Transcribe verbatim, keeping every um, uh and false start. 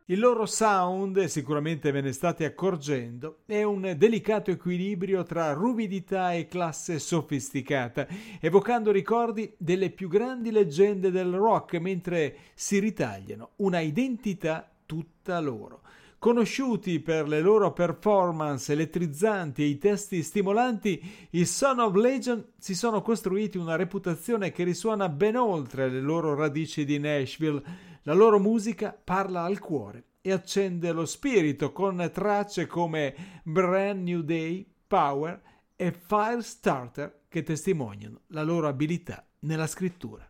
Il loro sound, sicuramente ve ne state accorgendo, è un delicato equilibrio tra ruvidità e classe sofisticata, evocando ricordi delle più grandi leggende del rock, mentre si ritagliano una identità tutta loro. Conosciuti per le loro performance elettrizzanti e i testi stimolanti, i Son of Legend si sono costruiti una reputazione che risuona ben oltre le loro radici di Nashville. La loro musica parla al cuore e accende lo spirito con tracce come Brand New Day, Power e Firestarter che testimoniano la loro abilità nella scrittura.